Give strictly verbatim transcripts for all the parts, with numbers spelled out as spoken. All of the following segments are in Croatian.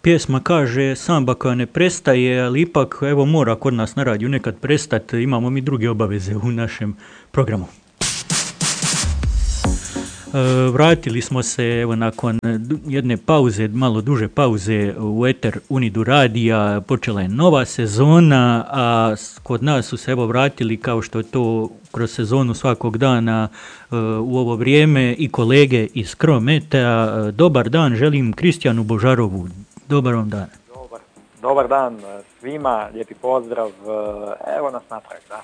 pjesma kaže samba koja ne prestaje, ali ipak evo mora kod nas na radiju nekad prestati, imamo mi druge obaveze u našem programu. Vratili smo se evo nakon jedne pauze, malo duže pauze u eter Unidu radija, počela je nova sezona, a kod nas su se evo vratili kao što je to kroz sezonu svakog dana u ovo vrijeme i kolege iz Krometa. Dobar dan, želim Kristijanu Božarovu. Dobar vam dan. Dobar, dobar dan svima, lijepi pozdrav, evo nas natrag, da.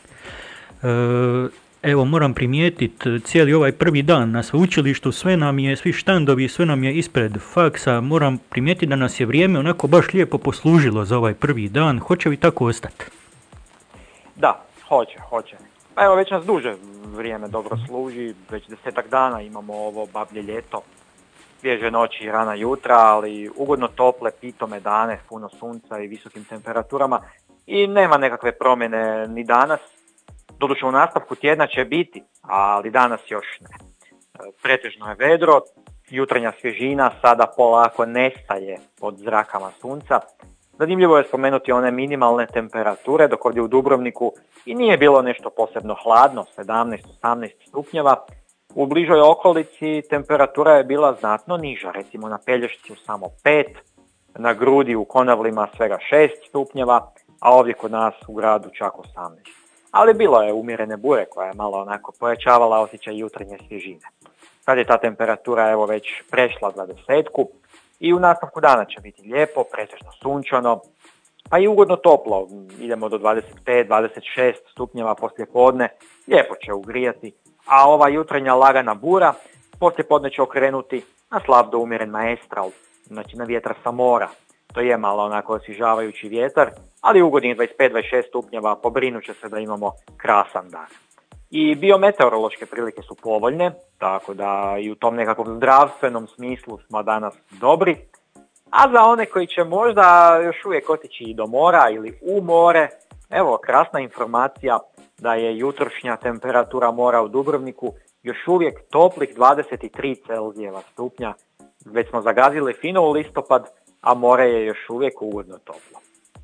E, Evo, moram primijetiti, cijeli ovaj prvi dan na sveučilištu, sve nam je, svi štandovi, sve nam je ispred faksa, moram primijetiti da nas je vrijeme onako baš lijepo poslužilo za ovaj prvi dan. Hoće li tako ostati? Da, hoće, hoće. Pa evo, već nas duže vrijeme dobro služi, već desetak dana imamo ovo bablje ljeto, svježe noći i rana jutra, ali ugodno tople, pitome dane, puno sunca i visokim temperaturama i nema nekakve promjene ni danas. Doduše u nastavku tjedna će biti, ali danas još ne. Pretežno je vedro, jutarnja svježina sada polako nestaje pod zrakama sunca. Zanimljivo je spomenuti one minimalne temperature, dok ovdje u Dubrovniku i nije bilo nešto posebno hladno, sedamnaest osamnaest stupnjeva. U bližoj okolici temperatura je bila znatno niža, recimo na Pelješcu samo pet, na Grudi u Konavlima svega šest stupnjeva, a ovdje kod nas u gradu čak osamnaest. Ali bilo je umjerene bure koja je malo onako pojačavala osjećaj jutarnje svježine. Sad je ta temperatura evo već prešla dvadesetku i u nastavku dana će biti lijepo, pretežno sunčano, pa i ugodno toplo. Idemo do dvadeset pet dvadeset šest stupnjeva poslije podne, lijepo će ugrijati, a ova jutarnja lagana bura poslije podne će okrenuti na slab do umjeren maestral, znači na vjetar sa mora. To je malo onako osvježavajući vjetar, ali ugodnih dvadeset pet dvadeset šest stupnjeva pobrinut će se da imamo krasan dan. I biometeorološke prilike su povoljne, tako da i u tom nekakvom zdravstvenom smislu smo danas dobri. A za one koji će možda još uvijek otići i do mora ili u more, evo krasna informacija da je jutrošnja temperatura mora u Dubrovniku još uvijek toplih dvadeset tri Celzijeva stupnja. Već smo zagazili fino u listopad, a more je još uvijek ugodno toplo.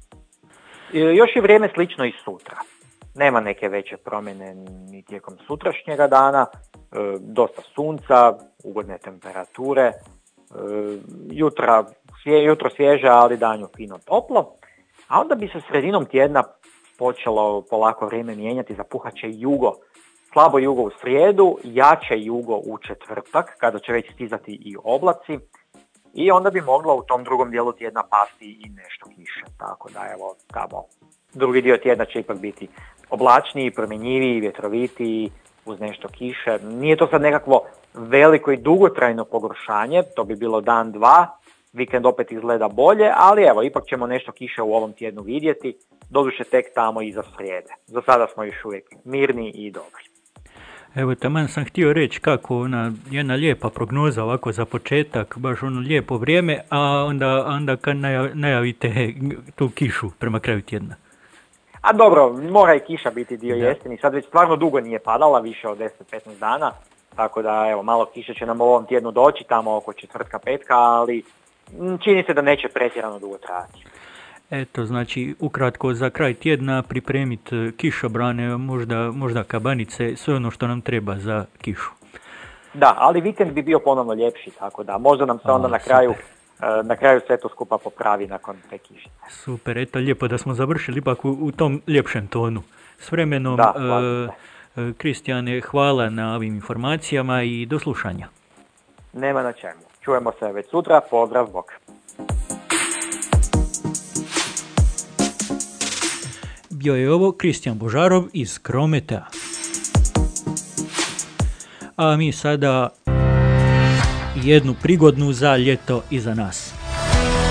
E, još je vrijeme slično i sutra. Nema neke veće promjene ni tijekom sutrašnjega dana, e, dosta sunca, ugodne temperature, e, jutra, svje, jutro svježe, ali danju fino toplo. A onda bi se sredinom tjedna počelo polako vrijeme mijenjati, zapuhat će jugo. Slabo jugo u srijedu, jače jugo u četvrtak, kada će već stizati i oblaci. I onda bi moglo u tom drugom dijelu tjedna pasti i nešto kiše, tako da evo tamo drugi dio tjedna će ipak biti oblačniji, promjenjiviji, vjetrovitiji, uz nešto kiše. Nije to sad nekakvo veliko i dugotrajno pogoršanje, to bi bilo dan, dva, vikend opet izgleda bolje, ali evo ipak ćemo nešto kiše u ovom tjednu vidjeti, doduše tek tamo iza srijede. Za sada smo još uvijek mirni i dobri. Evo, taman sam htio reći kako ona jedna lijepa prognoza ovako za početak, baš ono lijepo vrijeme, a onda, onda kad najavite tu kišu prema kraju tjedna. A dobro, mora i kiša biti dio da. Jeseni, sad već stvarno dugo nije padala, više od deset do petnaest dana, tako da evo malo kiše će nam u ovom tjednu doći, tamo oko četvrtka, petka, ali čini se da neće pretjerano dugo trajati. Eto, znači, ukratko za kraj tjedna pripremiti kišobrane, možda, možda kabanice, sve ono što nam treba za kišu. Da, ali vikend bi bio ponovno ljepši, tako da možda nam se onda A, na kraju na kraju sve to skupa popravi nakon te kišice. Super, eto, lijepo da smo završili ipak u, u tom ljepšem tonu. S vremenom, da, uh, Kristijane, hvala na ovim informacijama i do slušanja. Nema na čemu. Čujemo se već sutra, pozdrav, bok. Bio je ovo Kristijan Božarov iz Krometa. A mi sada jednu prigodnu za ljeto iza nas.